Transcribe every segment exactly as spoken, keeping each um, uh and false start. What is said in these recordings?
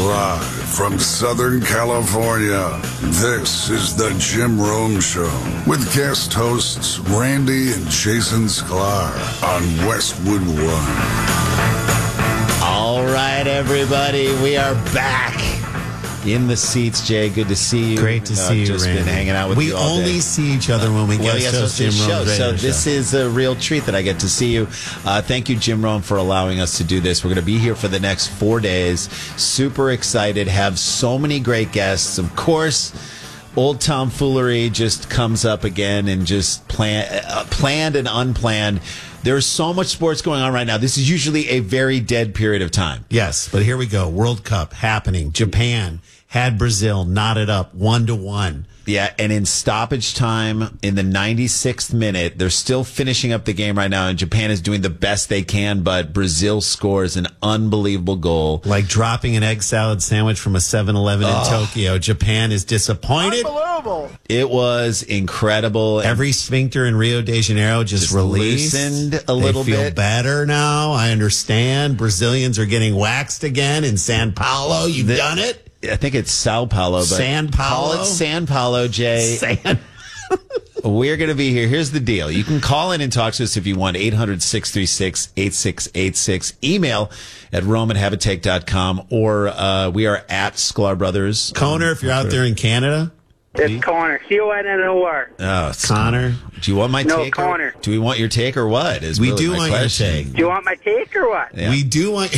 Live from Southern California, this is the Jim Rome Show with guest hosts Randy and Jason Sklar on Westwood One. All right, everybody, we are back in the seats. Jay, good to see you. Great to uh, see you, just Randy. been hanging out with we you all only day. see each other when we well, get yes, to it's Jim this show. Rome's So radio this show. is a real treat that I get to see you. Uh, thank you, Jim Rome, for allowing us to do this. We're going to be here for the next four days. Super excited. Have so many great guests. Of course, old tomfoolery just comes up again and just plan, uh, planned and unplanned. There's so much sports going on right now. This is usually a very dead period of time. Yes, but here we go. World Cup happening. Japan had Brazil knotted up one to one. Yeah, and in stoppage time, in the ninety-sixth minute, they're still finishing up the game right now, and Japan is doing the best they can, but Brazil scores an unbelievable goal. Like dropping an egg salad sandwich from a seven eleven in Tokyo. Japan is disappointed. Unbelievable. It was incredible. Every sphincter in Rio de Janeiro just, Just released. loosened a little they feel bit. better now. I understand. Brazilians are getting waxed again in San Paulo. You've The- done it. I think it's Sao Paulo, but San Paulo? call it San Paulo, Jay. San. We're going to be here. Here's the deal. You can call in and talk to us if you want. eight hundred, six three six, eight six eight six. Email at rome at habitate dot com, or uh, we are at Sklar Brothers. Connor, if you're out there in Canada. It's Connor. C O N N O R. Oh, it's Connor. Do you want my No, take? or- Connor. Do we want your take or what? Is We really do my want your question. take. Do you want my take or what? Yeah. We do want.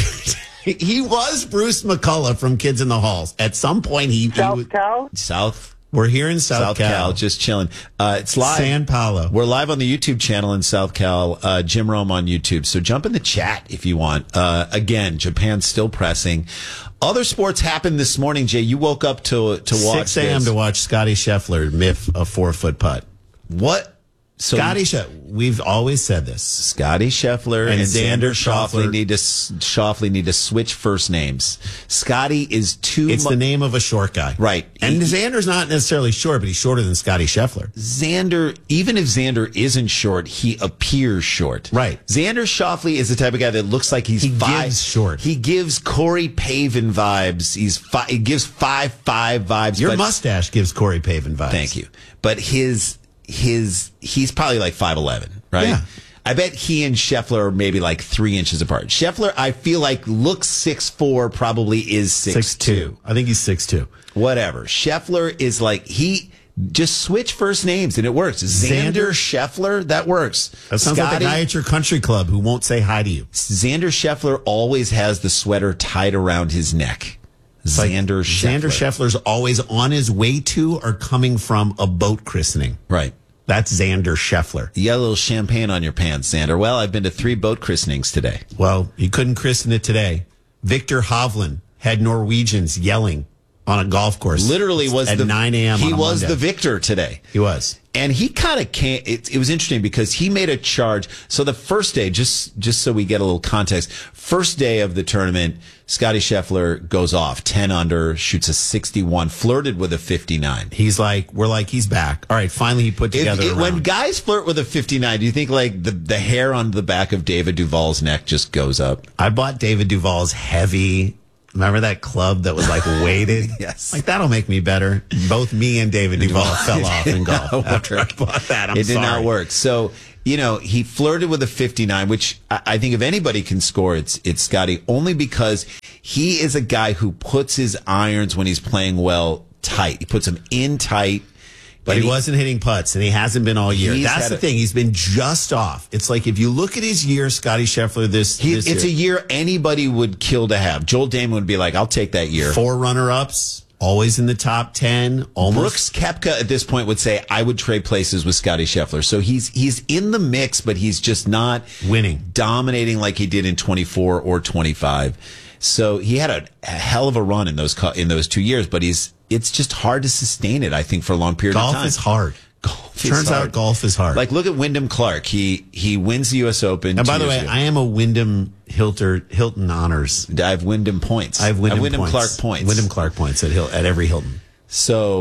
He was Bruce McCullough from Kids in the Halls. At some point, he, he South was, Cal? South we're here in South, South Cal, Cal, just chilling. Uh, it's live. San Paulo. We're live on the YouTube channel in South Cal, uh, Jim Rome on YouTube. So jump in the chat if you want. Uh, again, Japan's still pressing. Other sports happened this morning, Jay. You woke up to to watch six a.m. this. to watch Scotty Scheffler miff a four foot putt. What? So Scotty Scheffler. We've always said this. Scotty Scheffler and, And Xander Xander Schauffele Schauffele. need to Schauffele need to switch first names. Scotty is too. It's mu- the name of a short guy, Right. And He- Xander's not necessarily short, but he's shorter than Scotty Scheffler. Xander, even if Xander isn't short, he appears short. Right. Xander Schauffele is the type of guy that looks like he's He five. gives short. He gives Corey Pavin vibes. He's fi- he gives five five vibes. Your but- mustache gives Corey Pavin vibes. Thank you. But his his he's probably like five eleven, right? Yeah. I bet he and Scheffler are maybe like three inches apart. Scheffler, I feel like looks six four, probably is six, Six two. I think he's six two. Whatever. Scheffler is like he. Just switch first names and it works. Xander, Xander- Scheffler, that works. That sounds like Scotty- the guy at your country club who won't say hi to you. Xander Scheffler always has the sweater tied around his neck. Like Xander Scheffler. Xander Scheffler's always on his way to or coming from a boat christening. Right. That's Xander Scheffler. You got a little champagne on your pants, Xander. Well, I've been to three boat christenings today. Well, you couldn't christen it today. Victor Hovland had Norwegians yelling on a golf course. Literally was at the nine a.m. He on a was Monday. the victor today. He was. And he kind of can't. It, it was interesting because he made a charge. So the first day, just just so we get a little context, first day of the tournament, Scotty Scheffler goes off ten under, shoots a sixty-one, flirted with a fifty-nine. He's like, we're like, he's back. All right, finally he put If, together it- a when round. guys flirt with a fifty-nine, do you think like the the hair on the back of David Duvall's neck just goes up? I bought David Duvall's heavy. Remember that club that was like weighted? Yes. Like, that'll make me better. Both me and David Duvall fell off in golf not after I work. bought that. I'm it did sorry. not work. So, you know, he flirted with a fifty-nine, which I, I think if anybody can score, it's it's Scotty, only because he is a guy who puts his irons when he's playing well tight. He puts them in tight. But and he wasn't hitting putts, and he hasn't been all year. He's That's had the a- thing. He's been just off. It's like if you look at his year, Scotty Scheffler, this, He, this it's year, a year anybody would kill to have. Joel Damon would be like, I'll take that year. four runner-ups, always in the top ten, almost. Brooks Koepka at this point would say, I would trade places with Scotty Scheffler. So he's he's in the mix, but he's just not Winning. dominating like he did in twenty-four or twenty-five. So he had a, a hell of a run in those co- in those two years, but he's it's just hard to sustain it, I think, for a long period Golf of time. is hard. Golf is Turns hard. out golf is hard. Like, look at Wyndham Clark. He he wins the U S Open. and by two the years way, ago. I am a Wyndham Hilter, Hilton honors. I have Wyndham points. I have Wyndham, points. Clark points. Wyndham Clark points at Hil- at every Hilton. So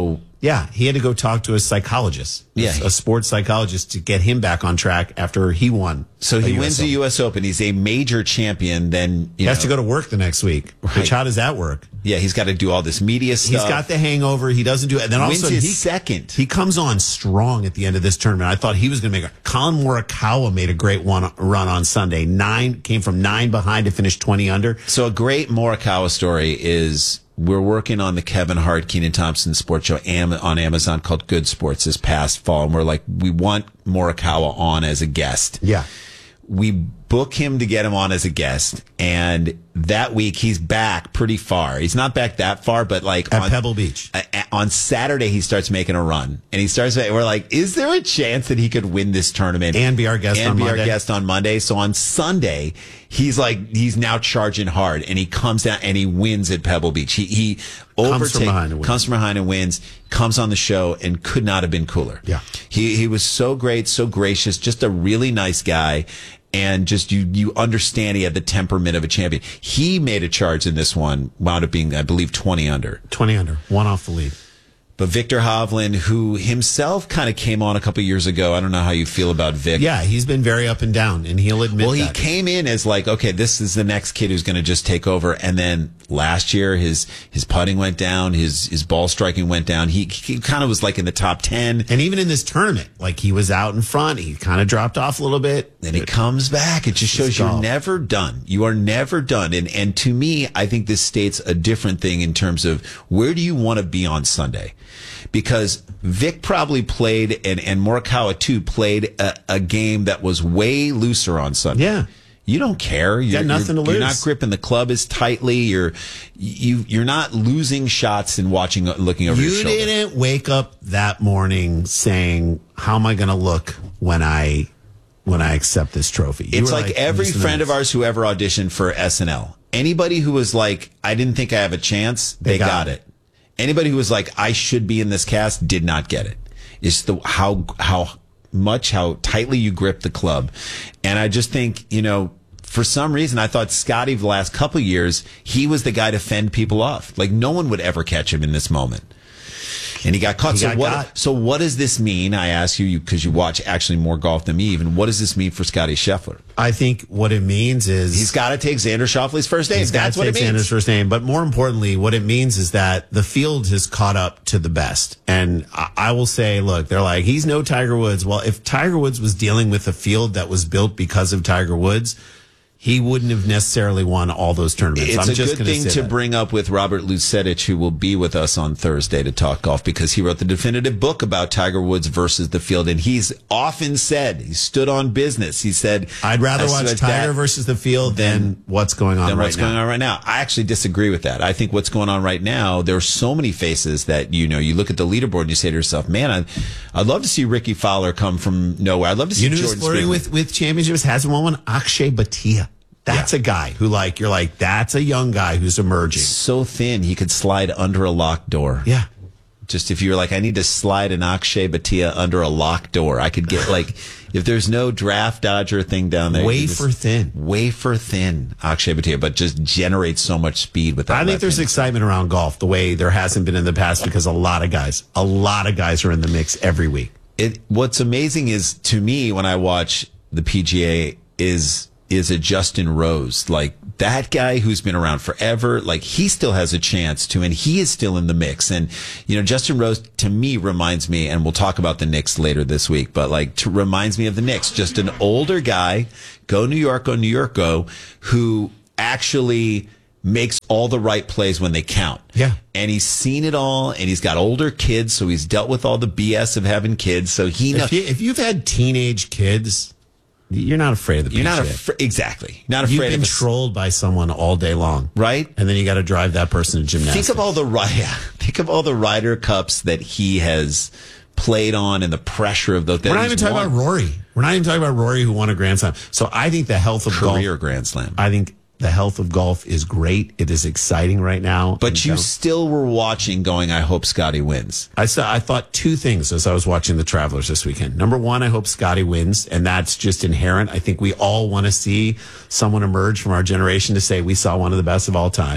Yeah, he had to go talk to a psychologist, Yeah. a sports psychologist, to get him back on track after he won. So he a wins the Open. U S Open. He's a major champion. Then He you has know, to go to work the next week. Right. Which, how does that work? Yeah, he's got to do all this media stuff. He's got the hangover. He doesn't do it. And then all of a Wins sudden, his he, second. he comes on strong at the end of this tournament. I thought he was going to make a. Colin Morikawa made a great one run on Sunday. Nine came from nine behind to finish twenty under. So a great Morikawa story is we're working on the Kevin Hart, Keenan Thompson sports show am- on Amazon called Good Sports this past fall. And we're like, we want Morikawa on as a guest. Yeah. We book him to get him on as a guest. And that week he's back pretty far. He's not back that far, but like At on Pebble Beach. a- a- on Saturday, he starts making a run and he starts, we're like, is there a chance that he could win this tournament And be our guest and on be Monday? our guest on Monday? So on Sunday, he's like, he's now charging hard and he comes down and he wins at Pebble Beach. He, he overtakes, from behind and wins. comes from behind and wins, comes on the show and could not have been cooler. Yeah. He, he was so great, so gracious, just a really nice guy. And just you, you understand he had the temperament of a champion. He made a charge in this one, wound up being, I believe, twenty under. twenty under. One off the lead. But Victor Hovland, who himself kind of came on a couple years ago, I don't know how you feel about Vic. Yeah, he's been very up and down, and he'll admit Well, he that. came in as like, okay, this is the next kid who's going to just take over. And then last year, his his putting went down, his his ball striking went down. He, he kind of was like in the top ten. And even in this tournament, like he was out in front, he kind of dropped off a little bit. Then he comes back. It just shows you're golf. never done. You are never done. And and to me, I think this states a different thing in terms of where do you want to be on Sunday? Because Vic probably played, and, and Morikawa too, played a, a game that was way looser on Sunday. Yeah. You don't care. You're, Got nothing you're, to You're lose. not gripping the club as tightly. You're you you're not losing shots and watching, looking over You your shoulder. didn't wake up that morning saying, "How am I going to look when I when I accept this trophy?" You It's were like, I'm every just in the friend of mix. ours who ever auditioned for S N L. Anybody who was like, I didn't think I have a chance, they, They got, got it. it. Anybody who was like, I should be in this cast, did not get it. It's the how how much how tightly you grip the club, and I just think you know. For some reason, I thought Scotty the last couple of years, he was the guy to fend people off. Like no one would ever catch him in this moment. And he got caught. He so got what? got. So what does this mean? I ask you because you, you watch actually more golf than me. Even what does this mean for Scotty Scheffler? I think what it means is He's got to take Xander Schauffele's first name. He's got That's to what it take means. Xander's first name. But more importantly, what it means is that the field has caught up to the best. And I, I will say, look, they're like, he's no Tiger Woods. Well, if Tiger Woods was dealing with a field that was built because of Tiger Woods, he wouldn't have necessarily won all those tournaments. It's I'm a just good gonna thing say to that. bring up with Robert Lucetich, who will be with us on Thursday to talk golf because he wrote the definitive book about Tiger Woods versus the field. And he's often said, he stood on business. He said, I'd rather I watch said Tiger that versus the field than what's going on than right what's now. going on right now. I actually disagree with that. I think what's going on right now, there are so many faces that, you know, you look at the leaderboard and you say to yourself, man, I, I'd love to see Ricky Fowler come from nowhere. I'd love to see You know who's Jordan flirting Spieth. with, with championships? Hasn't won one? Akshay Bhatia. That's a guy who, like, you're like, that's a young guy who's emerging. So thin, he could slide under a locked door. Yeah. Just if you're like, I need to slide an Akshay Bhatia under a locked door, I could get like, if there's no draft dodger thing down there, you Wafer just- thin. wafer thin Akshay Bhatia, but just generates so much speed with that. I think left there's hand. excitement around golf the way there hasn't been in the past because a lot of guys, a lot of guys are in the mix every week. It, what's amazing is to me when I watch the P G A is is a Justin Rose, like that guy who's been around forever, like he still has a chance to, and he is still in the mix. And, you know, Justin Rose to me reminds me, and we'll talk about the Knicks later this week, but like to, reminds me of the Knicks, just an older guy, go New York, go New York, go, who actually makes all the right plays when they count. Yeah. And he's seen it all, and he's got older kids, so he's dealt with all the B S of having kids. So he knows. If, you, if you've had teenage kids, you're not afraid of the You're not P G A. afraid. Exactly. Not You've afraid been of a, trolled by someone all day long. right? And then you got to drive that person to gymnastics. Think of all the ri- yeah, Think of all the Ryder Cups that he has played on, and the pressure of those. that We're not he's even talking won. about Rory. We're not even talking about Rory who won a Grand Slam. So I think the health of career golf. Grand Slam. I think the health of golf is great. It is exciting right now. But And you don't- still were watching, going, "I hope Scotty wins." I saw, I thought two things as I was watching the Travelers this weekend. Number one, I hope Scotty wins, and that's just inherent. I think we all want to see someone emerge from our generation to say we saw one of the best of all time.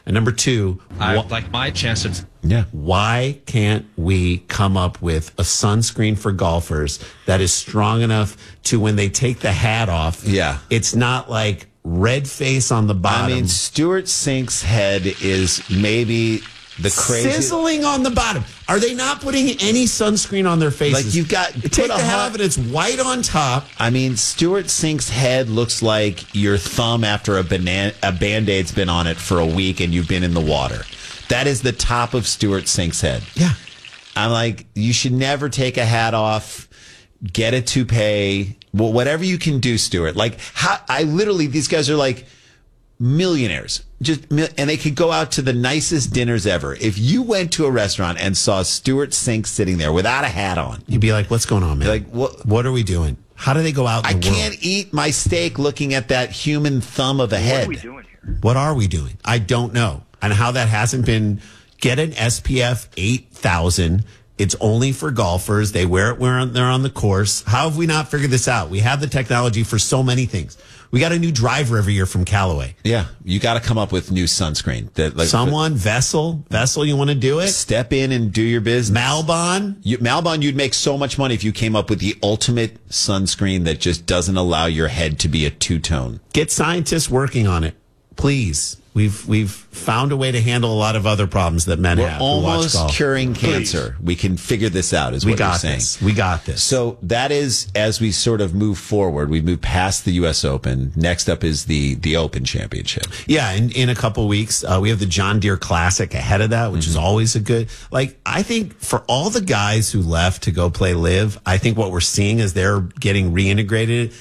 And number two, I wh- like my chance to. Yeah. why can't we come up with a sunscreen for golfers that is strong enough to when they take the hat off? Yeah. It's not like red face on the bottom. I mean, Stuart Sink's head is maybe the crazy. Sizzling on the bottom. Are they not putting any sunscreen on their faces? Like, you've got- take put the a hat hot- off and it's white on top. I mean, Stuart Sink's head looks like your thumb after a, banana, a Band-Aid's been on it for a week and you've been in the water. That is the top of Stuart Sink's head. Yeah. I'm like, you should never take a hat off, get a toupee, well, whatever you can do, Stuart. Like, how, I literally, these guys are like millionaires, just mil- and they could go out to the nicest dinners ever. If you went to a restaurant and saw Stuart Sink sitting there without a hat on, You'd be like, what's going on, man? Like, what- what are we doing? How do they go out in I the world? can't eat my steak looking at that human thumb of a head. What are we doing here? What are we doing? I don't know. And how that hasn't been, get an S P F eight thousand. It's only for golfers. They wear it when they're on the course. How have we not figured this out? We have the technology for so many things. We got a new driver every year from Callaway. Yeah, you got to come up with new sunscreen. That like Someone, Vessel, Vessel, you want to do it? step in and do your business. Malbon? You, Malbon, you'd make so much money if you came up with the ultimate sunscreen that just doesn't allow your head to be a two-tone. Get scientists working on it, please. We've we've found a way to handle a lot of other problems that men We're have. who watch almost golf. curing cancer. We can figure this out, is We what you're got saying. this. We got this. So that is, as we sort of move forward, we move past the U S Open. Next up is the the Open Championship. Yeah, in, in a couple weeks, uh, we have the John Deere Classic ahead of that, which is always a good. Like, I think for all the guys who left to go play live, I think what we're seeing is they're getting reintegrated.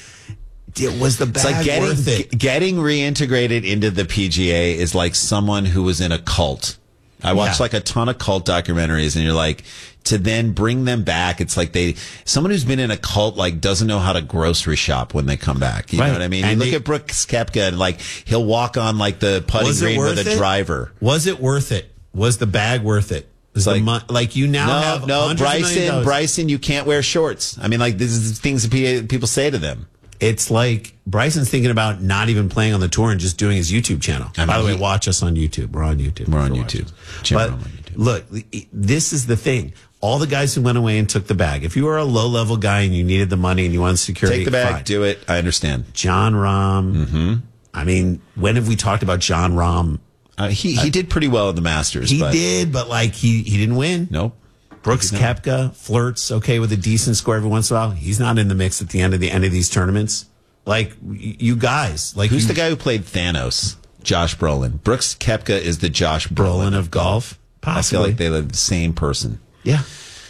It was the bag It's like getting worth it? g- getting reintegrated into the P G A is like someone who was in a cult. I watched Yeah. like a ton of cult documentaries, and you're like, to then bring them back, it's like they someone who's been in a cult like doesn't know how to grocery shop when they come back. You Right. know what I mean? And you look they- at Brooks Koepka, and like he'll walk on like the putting Was it green with worth a it? driver. Was it worth it? Was the bag worth it? Was like- the mon- like you now No, have no, hundreds of million Bryson, dollars. Bryson, you can't wear shorts. I mean, like this is things that pe- people say to them. It's like Bryson's thinking about not even playing on the tour and just doing his YouTube channel. I mean, By the way, he- watch us on YouTube. We're on YouTube. We're on So YouTube. watch us. Jim But Rome on YouTube. look, this is the thing. All the guys who went away and took the bag. If you were a low level guy and you needed the money and you wanted security, Take the bag, fine. do it. I understand. John Rahm. Mm-hmm. I mean, when have we talked about John Rahm? Uh, he he did pretty well in the Masters. He but did, but like he he didn't win. Nope. Brooks Koepka flirts okay with a decent score every once in a while. He's not in the mix at the end of the end of these tournaments. Like y- you guys, like Who's you, the guy who played Thanos? Josh Brolin. Brooks Koepka is the Josh Brolin, Brolin of golf? I feel Possibly. like they live the same person. Yeah.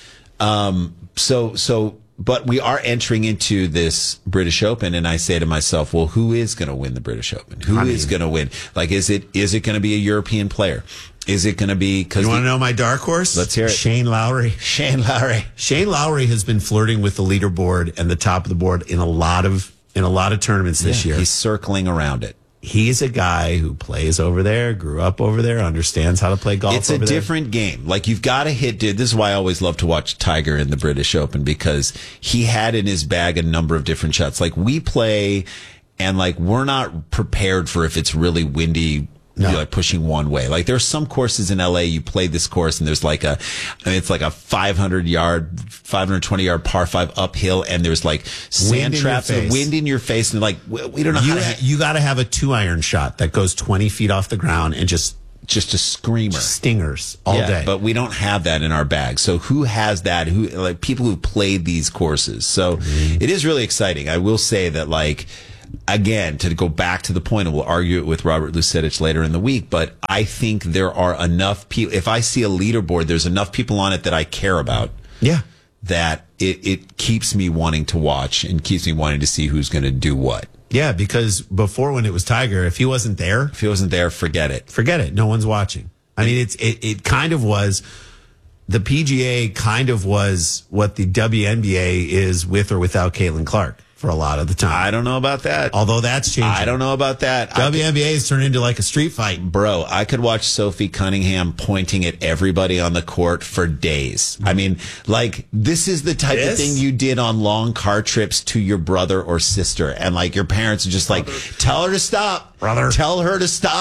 So so, but we are entering into this British Open, and I say to myself, well, who is going to win the British Open? Who is I mean- going to win? Like, is it is it going to be a European player? Is it going to be because You want to know my dark horse? Let's hear it. Shane Lowry. Shane Lowry? Shane Lowry has been flirting with the leaderboard and the top of the board in a lot of in a lot of tournaments this year. He's circling around it. He's a guy who plays over there, grew up over there, understands how to play golf. It's a over there. different game. Like you've got to hit, dude. This is why I always love to watch Tiger in the British Open because he had in his bag a number of different shots. Like we play and like we're not prepared for if it's really windy. No. You're like pushing one way. Like there's some courses in L A you play this course and there's like a, I mean, it's like a five hundred yard, five hundred twenty yard par five uphill and there's like sand in your traps and face. wind in your face and like we, we don't know You how to ha- you got to have a two iron shot that goes twenty feet off the ground and just just a screamer. stingers all Yeah, day. but we don't have that in our bag. So who has that? Who like people who played these courses? So Mm-hmm. it is really exciting. I will say that like again, to go back to the point, and we'll argue it with Robert Lucetich later in the week, but I think there are enough people if I see a leaderboard, there's enough people on it that I care about yeah. that it, it keeps me wanting to watch and keeps me wanting to see who's gonna do what. Yeah, because before when it was Tiger, if he wasn't there, If he wasn't there, forget it. forget it. No one's watching. I mean, it's it, it kind of was the P G A kind of was what the W N B A is with or without Caitlin Clark for a lot of the time. I don't know about that. Although that's changing. I don't know about that. I W N B A has turned into like a street fight. Bro, I could watch Sophie Cunningham pointing at everybody on the court for days. I mean, like, this is the type of This? thing you did on long car trips to your brother or sister. And, like, your parents are just like, tell her to stop. Brother. Tell her to stop.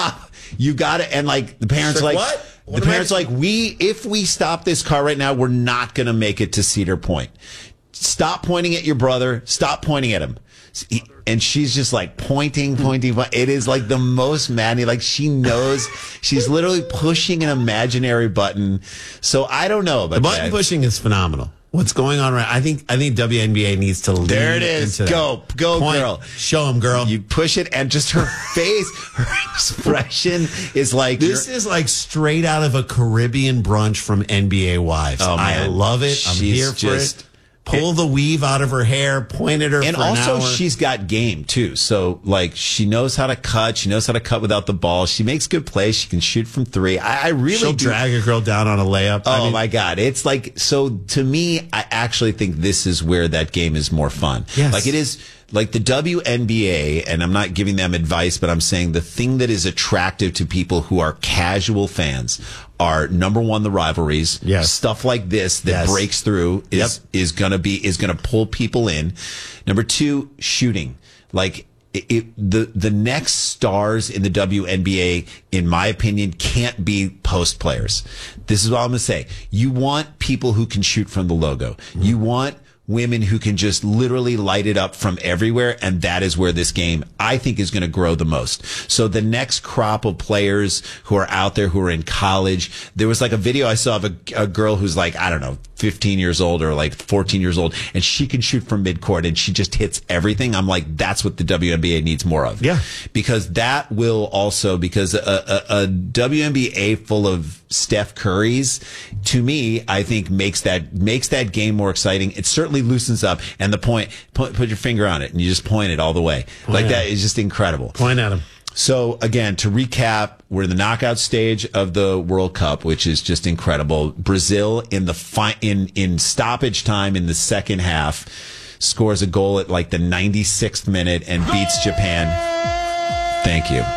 you got to, and like the parents Like, like, what? What the am I- parents like, we, if we stop this car right now, we're not going to make it to Cedar Point. Stop pointing at your brother. Stop pointing at him. And she's just like pointing, pointing. It is like the most maddening. Like she knows she's literally pushing an imaginary button. So I don't know about The button that. pushing is phenomenal. What's going on right? I think I think W N B A needs to lean There it is. into that. Go, go, Point. girl. Show him, girl. You push it, and just her face, her expression is like This you're- is like straight out of a Caribbean brunch from N B A Wives. Oh, I man. love it. I'm She's here for just- it. Pull the weave out of her hair, point at her And for also, an hour. she's got game too. So, like, she knows how to cut. She knows how to cut without the ball. She makes good plays. She can shoot from three. I, I really She'll do. drag a girl down on a layup. Oh I mean, my God. It's like, so to me, I actually think this is where that game is more fun. Yes. Like it is, like the W N B A, and I'm not giving them advice, but I'm saying the thing that is attractive to people who are casual fans are number one, the rivalries. Yes. Stuff like this that Yes. breaks through is, Yep. is gonna be, is gonna pull people in. Number two, shooting. Like, It, it, the the next stars in the W N B A, in my opinion, can't be post players. This is what I'm going to say. You want people who can shoot from the logo. Mm-hmm. You want women who can just literally light it up from everywhere, and that is where this game, I think, is going to grow the most. So the next crop of players who are out there, who are in college, there was like a video I saw of a, a girl who's like, I don't know, fifteen years old or like fourteen years old, and she can shoot from midcourt, and she just hits everything. I'm like, that's what the W N B A needs more of. Yeah. Because that will also, because a, a, a W N B A full of Steph Currys, to me, I think makes that makes that game more exciting. It certainly loosens up, and the point, put, put your finger on it, and you just point it all the way. Point like at that him. is just incredible. Point at him. So again, to recap, we're in the knockout stage of the World Cup, which is just incredible. Brazil in the fi- in in stoppage time in the second half scores a goal at like the ninety-sixth minute and beats Japan. Thank you.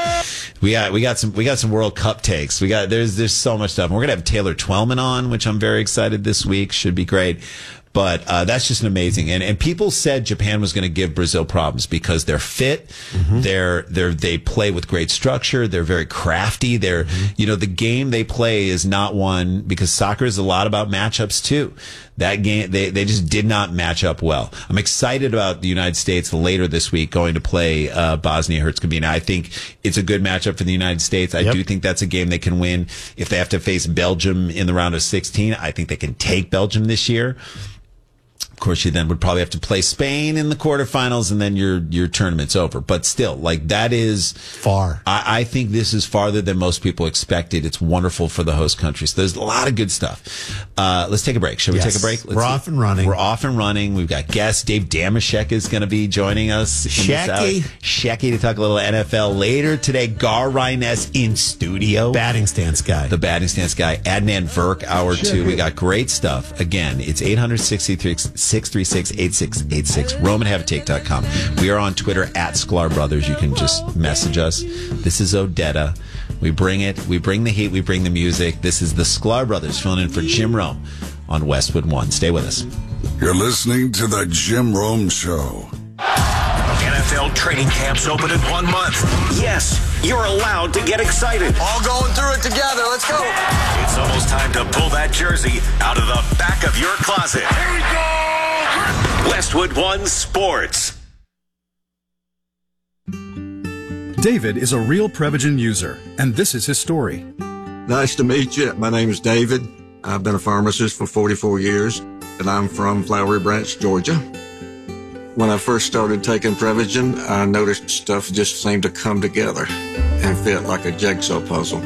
We got we got some we got some World Cup takes. We got there's there's so much stuff. And we're gonna have Taylor Twellman on, which I'm very excited this week. Should be great. But uh, that's just amazing, and and people said Japan was going to give Brazil problems because they're fit, mm-hmm. they're they're they play with great structure, they're very crafty. They're mm-hmm. you know the game they play is not one, because soccer is a lot about matchups too. That game they they just did not match up well. I'm excited about the United States later this week going to play uh, Bosnia Herzegovina. I think it's a good matchup for the United States. I yep. do think that's a game they can win. If they have to face Belgium in the round of sixteen, I think they can take Belgium this year. Of course, you then would probably have to play Spain in the quarterfinals, and then your your tournament's over. But still, like that is far. I, I think this is farther than most people expected. It's wonderful for the host country. So there's a lot of good stuff. Uh, let's take a break. Shall we Yes. take a break? Let's We're off and running. We're off and running. We've got guests. Dave Damashek is going to be joining us. in this hour. Shecky. Shecky to talk a little N F L later today. Gar Ryness in studio. Batting stance guy. The batting stance guy. Adnan Verk, hour two. We got great stuff. Again, it's eight hundred, six three six, eight six eight six. Roman Have Take dot com. We are on Twitter at Sklar Brothers. You can just message us. This is Odetta. We bring it. We bring the heat. We bring the music. This is the Sklar Brothers filling in for Jim Rome on Westwood One. Stay with us. You're listening to the Jim Rome Show. N F L training camps open in one month. Yes, you're allowed to get excited. All going through it together. Let's go. It's almost time to pull that jersey out of the back of your closet. Here we go. Westwood One Sports. David is a real Prevagen user, and this is his story. Nice to meet you. My name is David. I've been a pharmacist for forty-four years, and I'm from Flowery Branch, Georgia. When I first started taking Prevagen, I noticed stuff just seemed to come together and fit like a jigsaw puzzle.